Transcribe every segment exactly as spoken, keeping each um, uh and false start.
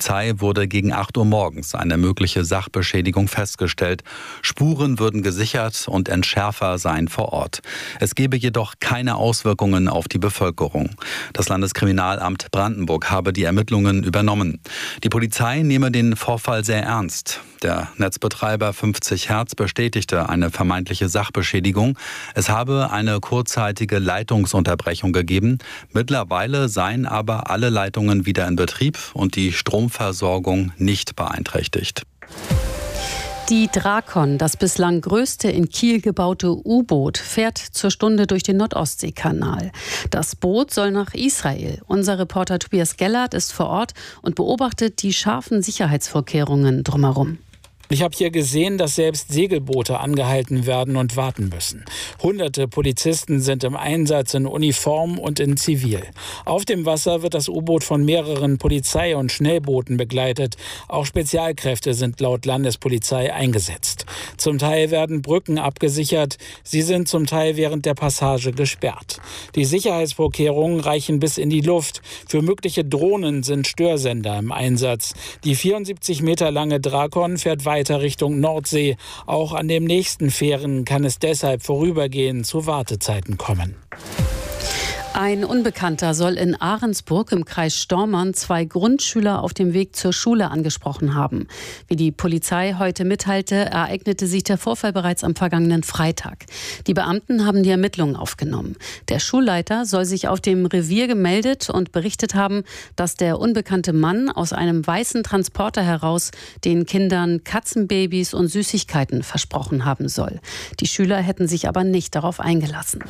Polizei wurde gegen acht Uhr morgens eine mögliche Sachbeschädigung festgestellt. Spuren würden gesichert und Entschärfer seien vor Ort. Es gebe jedoch keine Auswirkungen auf die Bevölkerung. Das Landeskriminalamt Brandenburg habe die Ermittlungen übernommen. Die Polizei nehme den Vorfall sehr ernst. Der Netzbetreiber fünfzig Hertz bestätigte eine vermeintliche Sachbeschädigung. Es habe eine kurzzeitige Leitungsunterbrechung gegeben. Mittlerweile seien aber alle Leitungen wieder in Betrieb und die Stromversorgung nicht beeinträchtigt. Die Drakon, das bislang größte in Kiel gebaute U-Boot, fährt zur Stunde durch den Nordostseekanal. Das Boot soll nach Israel. Unser Reporter Tobias Gellert ist vor Ort und beobachtet die scharfen Sicherheitsvorkehrungen drumherum. Ich habe hier gesehen, dass selbst Segelboote angehalten werden und warten müssen. Hunderte Polizisten sind im Einsatz in Uniform und in Zivil. Auf dem Wasser wird das U-Boot von mehreren Polizei- und Schnellbooten begleitet. Auch Spezialkräfte sind laut Landespolizei eingesetzt. Zum Teil werden Brücken abgesichert. Sie sind zum Teil während der Passage gesperrt. Die Sicherheitsvorkehrungen reichen bis in die Luft. Für mögliche Drohnen sind Störsender im Einsatz. Die vierundsiebzig Meter lange Drakon fährt weiter Richtung Nordsee. Auch an den nächsten Fähren kann es deshalb vorübergehend zu Wartezeiten kommen. Ein Unbekannter soll in Ahrensburg im Kreis Stormarn zwei Grundschüler auf dem Weg zur Schule angesprochen haben. Wie die Polizei heute mitteilte, ereignete sich der Vorfall bereits am vergangenen Freitag. Die Beamten haben die Ermittlungen aufgenommen. Der Schulleiter soll sich auf dem Revier gemeldet und berichtet haben, dass der unbekannte Mann aus einem weißen Transporter heraus den Kindern Katzenbabys und Süßigkeiten versprochen haben soll. Die Schüler hätten sich aber nicht darauf eingelassen.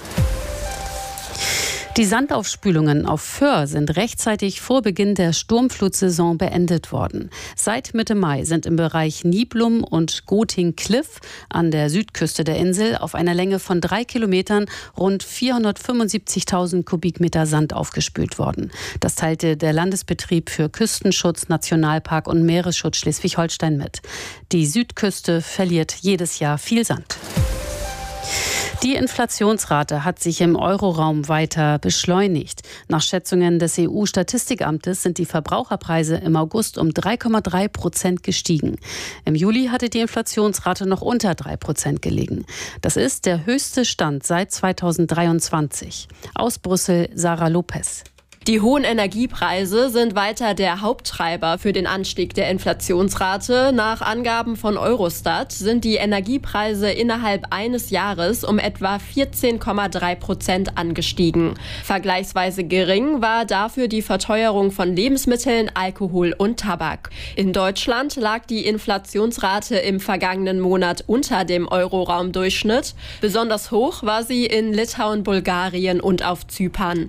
Die Sandaufspülungen auf Föhr sind rechtzeitig vor Beginn der Sturmflutsaison beendet worden. Seit Mitte Mai sind im Bereich Niblum und Goting-Kliff an der Südküste der Insel auf einer Länge von drei Kilometern rund vierhundertfünfundsiebzigtausend Kubikmeter Sand aufgespült worden. Das teilte der Landesbetrieb für Küstenschutz, Nationalpark und Meeresschutz Schleswig-Holstein mit. Die Südküste verliert jedes Jahr viel Sand. Die Inflationsrate hat sich im Euroraum weiter beschleunigt. Nach Schätzungen des E U-Statistikamtes sind die Verbraucherpreise im August um drei Komma drei Prozent gestiegen. Im Juli hatte die Inflationsrate noch unter drei Prozent gelegen. Das ist der höchste Stand seit zweitausenddreiundzwanzig. Aus Brüssel, Sarah Lopez. Die hohen Energiepreise sind weiter der Haupttreiber für den Anstieg der Inflationsrate. Nach Angaben von Eurostat sind die Energiepreise innerhalb eines Jahres um etwa vierzehn Komma drei Prozent angestiegen. Vergleichsweise gering war dafür die Verteuerung von Lebensmitteln, Alkohol und Tabak. In Deutschland lag die Inflationsrate im vergangenen Monat unter dem Euroraumdurchschnitt. Besonders hoch war sie in Litauen, Bulgarien und auf Zypern.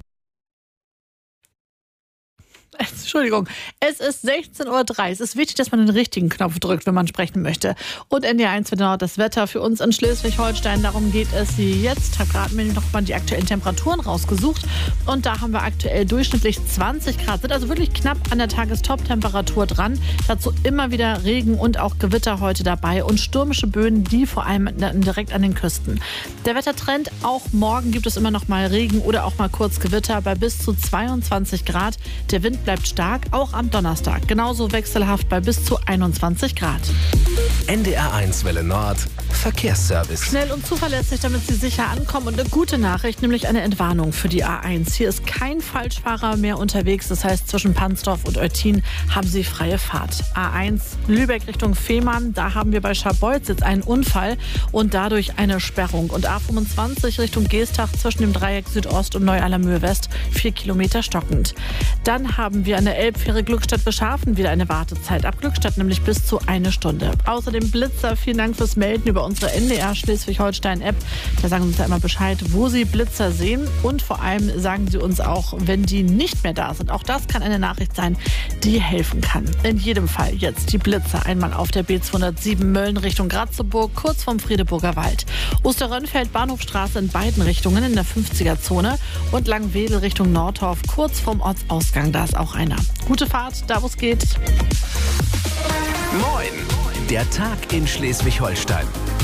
Entschuldigung, es ist sechzehn Uhr drei. Es ist wichtig, dass man den richtigen Knopf drückt, wenn man sprechen möchte. Und N D R eins wird noch das Wetter für uns in Schleswig-Holstein. Darum geht es jetzt. Ich habe gerade mir noch mal die aktuellen Temperaturen rausgesucht. Und da haben wir aktuell durchschnittlich zwanzig Grad. Sind also wirklich knapp an der Tagestop-Temperatur dran. Dazu immer wieder Regen und auch Gewitter heute dabei. Und stürmische Böen, die vor allem direkt an den Küsten. Der Wettertrend, auch morgen gibt es immer noch mal Regen oder auch mal kurz Gewitter bei bis zu zweiundzwanzig Grad. Der Wind bleibt stark, auch am Donnerstag. Genauso wechselhaft bei bis zu einundzwanzig Grad. N D R eins Welle Nord, Verkehrsservice. Schnell und zuverlässig, damit Sie sicher ankommen. Und eine gute Nachricht, nämlich eine Entwarnung für die A eins. Hier ist kein Falschfahrer mehr unterwegs. Das heißt, zwischen Pansdorf und Eutin haben Sie freie Fahrt. A eins Lübeck Richtung Fehmarn. Da haben wir bei Scharbeutz jetzt einen Unfall und dadurch eine Sperrung. Und A fünfundzwanzig Richtung Geestach zwischen dem Dreieck Südost und Neu-Allermöhe West. Vier Kilometer stockend. Dann haben wir an der Elbfähre Glückstadt-Bescharfen wieder eine Wartezeit. Ab Glückstadt nämlich bis zu eine Stunde. Außerdem Blitzer, vielen Dank fürs Melden über unsere N D R Schleswig-Holstein-App. Da sagen Sie uns ja immer Bescheid, wo Sie Blitzer sehen. Und vor allem sagen Sie uns auch, wenn die nicht mehr da sind. Auch das kann eine Nachricht sein, die helfen kann. In jedem Fall jetzt die Blitzer. Einmal auf der B zweihundertsieben Mölln Richtung Ratzeburg, kurz vom Friedeburger Wald. Osterrönfeld, Bahnhofstraße in beiden Richtungen in der fünfziger-Zone. Und Langwedel Richtung Nordhof, kurz vom Ortsausgang. Da ist auch einer. Gute Fahrt, da wo es geht. Moin, der Tag in Schleswig-Holstein.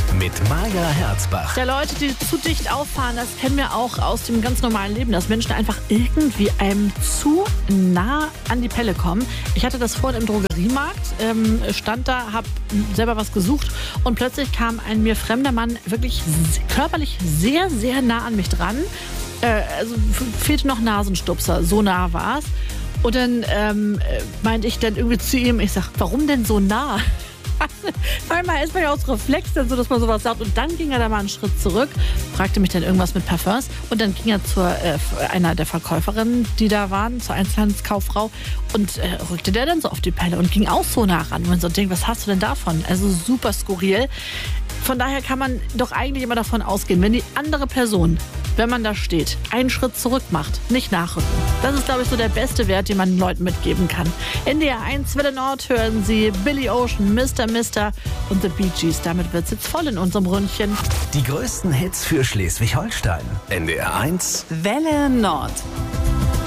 mit Maja Herzbach. Ja, Leute, die zu dicht auffahren, das kennen wir auch aus dem ganz normalen Leben, dass Menschen einfach irgendwie einem zu nah an die Pelle kommen. Ich hatte das vorhin im Drogeriemarkt, ähm, stand da, habe selber was gesucht und plötzlich kam ein mir fremder Mann wirklich körperlich sehr, sehr nah an mich dran. Äh, also fehlte noch Nasenstupser, so nah war es. Und dann ähm, meinte ich dann irgendwie zu ihm, ich sag, warum denn so nah? Manchmal ist man ja aus Reflex dann so, dass man sowas sagt. Und dann ging er da mal einen Schritt zurück, fragte mich dann irgendwas mit Parfums. Und dann ging er zu äh, einer der Verkäuferinnen, die da waren, zur Einzelhandelskauffrau. Und äh, rückte der dann so auf die Pelle und ging auch so nah ran. Und man so denkt, was hast du denn davon? Also super skurril. Von daher kann man doch eigentlich immer davon ausgehen, wenn die andere Person, wenn man da steht, einen Schritt zurück macht, nicht nachrücken. Das ist, glaube ich, so der beste Wert, den man den Leuten mitgeben kann. N D R eins Welle Nord hören Sie Billy Ocean, Mister Mister und The Bee Gees. Damit wird es jetzt voll in unserem Ründchen. Die größten Hits für Schleswig-Holstein. N D R eins Welle Nord.